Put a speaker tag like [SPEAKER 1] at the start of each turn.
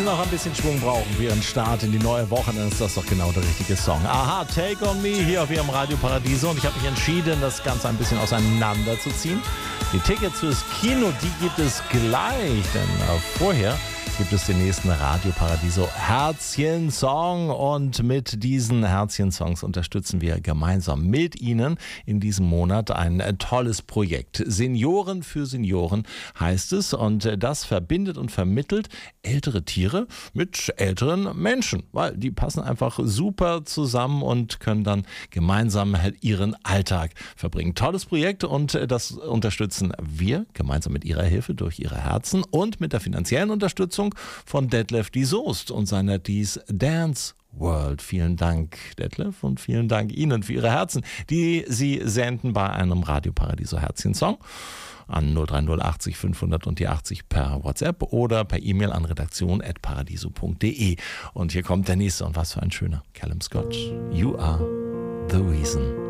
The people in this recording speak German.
[SPEAKER 1] noch ein bisschen Schwung brauchen für Ihren Start in die neue Woche, dann ist das doch genau der richtige Song. Aha, Take on Me hier auf Ihrem Radio Paradiso, und ich habe mich entschieden, das Ganze ein bisschen auseinanderzuziehen. Die Tickets fürs Kino, die gibt es gleich, denn vorher gibt es den nächsten Radio Paradiso Herzchen-Song, und mit diesen Herzchen-Songs unterstützen wir gemeinsam mit Ihnen in diesem Monat ein tolles Projekt. Senioren für Senioren heißt es, und das verbindet und vermittelt ältere Tiere mit älteren Menschen, weil die passen einfach super zusammen und können dann gemeinsam ihren Alltag verbringen. Tolles Projekt, und das unterstützen wir gemeinsam mit Ihrer Hilfe durch Ihre Herzen und mit der finanziellen Unterstützung von Detlef die Soest und seiner Dies Dance World. Vielen Dank, Detlef, und vielen Dank Ihnen für Ihre Herzen, die Sie senden bei einem Radio Paradiso Herzchen-Song an 030 80 500 und die 80 per WhatsApp oder per E-Mail an redaktion@paradiso.de. Und hier kommt der nächste, und was für ein schöner, Callum Scott. You are the reason.